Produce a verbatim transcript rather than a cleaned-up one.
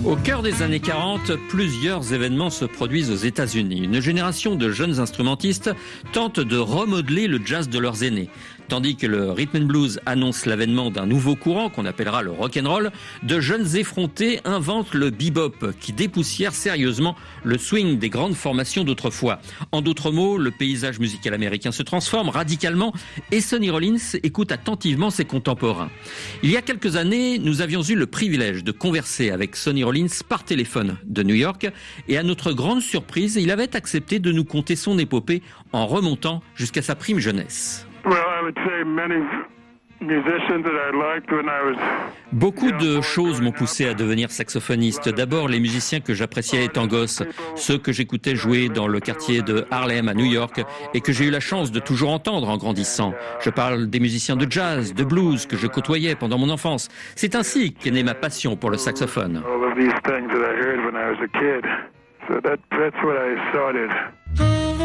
Au cœur des années quarante, plusieurs événements se produisent aux États-Unis. Une génération de jeunes instrumentistes tente de remodeler le jazz de leurs aînés. Tandis que le rhythm and blues annonce l'avènement d'un nouveau courant qu'on appellera le rock'n'roll, de jeunes effrontés inventent le bebop qui dépoussière sérieusement le swing des grandes formations d'autrefois. En d'autres mots, le paysage musical américain se transforme radicalement et Sonny Rollins écoute attentivement ses contemporains. Il y a quelques années, nous avions eu le privilège de converser avec Sonny Rollins par téléphone de New York et à notre grande surprise, il avait accepté de nous conter son épopée en remontant jusqu'à sa prime jeunesse. Beaucoup de choses m'ont poussé à devenir saxophoniste. D'abord, les musiciens que j'appréciais étant gosse, ceux que j'écoutais jouer dans le quartier de Harlem à New York et que j'ai eu la chance de toujours entendre en grandissant. Je parle des musiciens de jazz, de blues que je côtoyais pendant mon enfance. C'est ainsi qu'est née ma passion pour le saxophone.